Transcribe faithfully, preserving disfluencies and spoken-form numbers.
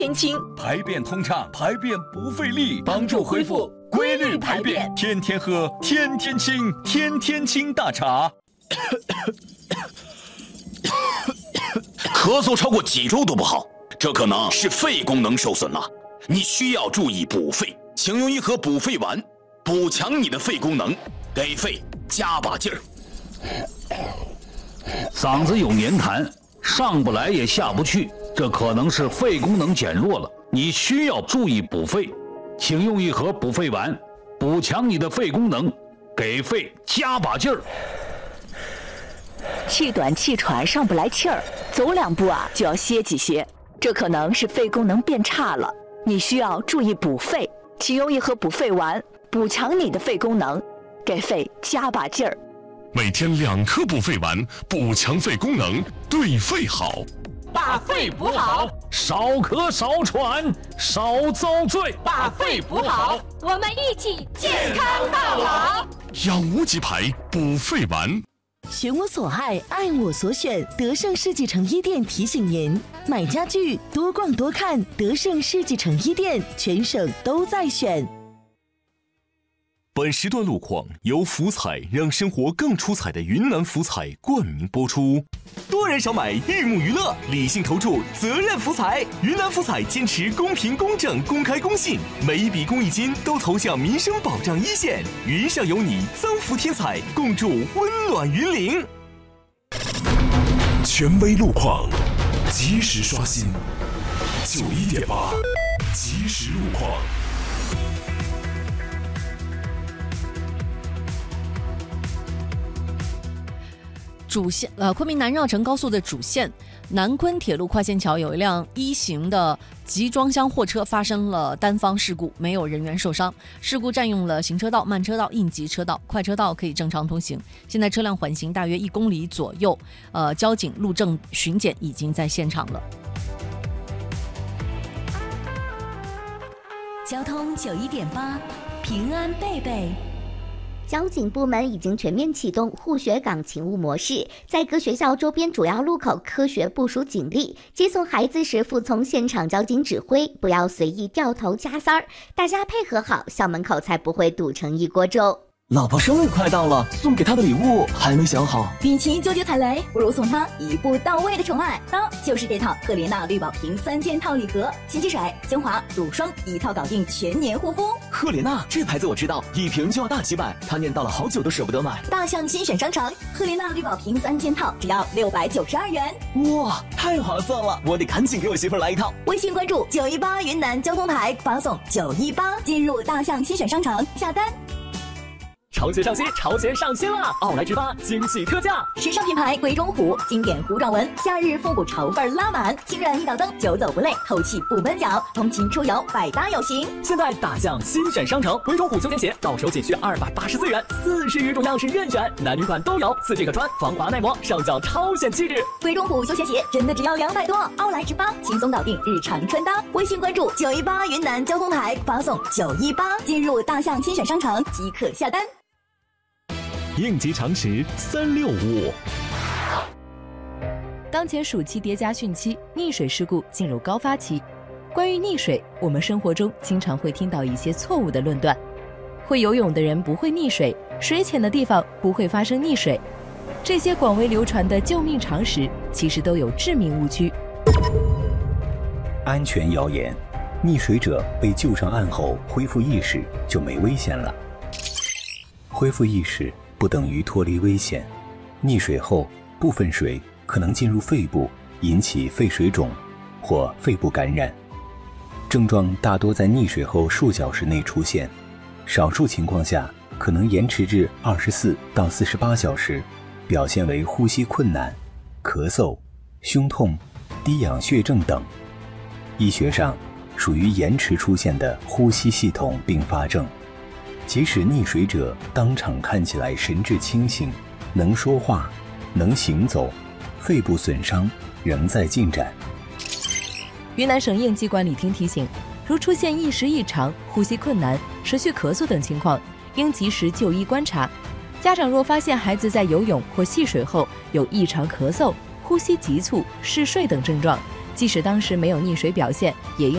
天清， 排便通畅，排便不费力，帮助恢复规律排便。天天喝，天天清，天天清大茶。 咳嗽超过几周都不好，这可能是肺功能受损了，你需要注意补肺，请用一盒补肺丸，补强你的肺功能，给肺加把劲儿。 嗓子有黏痰，上不来也下不去，这可能是肺功能减弱了，你需要注意补肺，请用一盒补肺丸，补强你的肺功能，给肺加把劲儿。 气短气喘，上不来气儿，走两步啊就要歇几歇，这可能是肺功能变差了，你需要注意补肺，请用一盒补肺丸，补强你的肺功能，给肺加把劲儿。 每天两颗补肺丸，补强肺功能，对肺好。 把肺补好， 少咳少喘，少遭罪。 把肺补好，我们一起健康到老。 养无极牌补肺丸。 选我所爱，爱我所选。德胜世纪城一店提醒您：买家具多逛多看，德胜世纪城一店，全省都在选。 本时段路况由福彩让生活更出彩的云南福彩冠名播出。多人少买，玉木娱乐，理性投注，责任福彩。云南福彩坚持公平、公正、公开、公信，每一笔公益金都投向民生保障一线。云上有你，增福添彩，共筑温暖云岭。 权威路况，及时刷新。九一点八，及时路况。 主线呃，昆明南绕城高速的主线南昆铁路跨线桥有一辆一型的集装箱货车发生了单方事故，没有人员受伤。事故占用了行车道、慢车道、应急车道，快车道可以正常通行。现在车辆缓行大约一公里左右，呃，交警路政巡检已经在现场了。 交通九一点八，平安贝贝。 交警部门已经全面启动护学岗勤务模式，在各学校周边主要路口科学部署警力，接送孩子时服从现场交警指挥，不要随意掉头加塞儿，大家配合好，校门口才不会堵成一锅粥。 老婆生日快到了，送给她的礼物还没想好。 与其纠结踩雷，不如送她一步到位的宠爱。当就是这套赫莲娜绿宝瓶三件套礼盒，洗洗水、精华、乳霜一套搞定，全年护肤。 赫莲娜这牌子我知道，一瓶就要大几百，她念叨了好久都舍不得买。 大象新选商城，赫莲娜绿宝瓶三件套只要六百九十二元。 哇，太划算了！我得赶紧给我媳妇来一套。 微信关注九一八云南交通台，发送九一八进入大象新选商城下单。 潮鞋上新，潮鞋上新了！奥莱直发惊喜特价， 时尚品牌鬼冢虎，经典糊状纹，夏日复古潮范拉满，清软一脚蹬，久走不累，透气不闷脚，通勤出游百搭有型。 现在大象新选商城，鬼冢虎休闲鞋到手仅需二百八十四元，四十余种样式任选，男女款都有，四季可穿，防滑耐磨，上脚超显气质。 鬼冢虎休闲鞋真的只要两百多，奥莱直发轻松搞定日常穿搭。微信关注九一八云南交通台，发送九一八进入大象新选商城即可下单。 应急常识三六五。 当前暑期叠加汛期，溺水事故进入高发期。关于溺水，我们生活中经常会听到一些错误的论断：会游泳的人不会溺水，水浅的地方不会发生溺水。这些广为流传的救命常识，其实都有致命误区。 安全谣言：溺水者被救上岸后恢复意识就没危险了。恢复意识不等于脱离危险，溺水后部分水可能进入肺部，引起肺水肿或肺部感染。症状大多在溺水后数小时内出现，少数情况下可能延迟至二十四到四十八小时，表现为呼吸困难、咳嗽、胸痛、低氧血症等。医学上属于延迟出现的呼吸系统并发症。即使溺水者当场看起来神志清醒，能说话，能行走，肺部损伤仍在进展。 云南省应急管理厅提醒，如出现意识异常、呼吸困难、持续咳嗽等情况，应及时就医观察。家长若发现孩子在游泳或戏水后有异常咳嗽、呼吸急促、嗜睡等症状，即使当时没有溺水表现，也应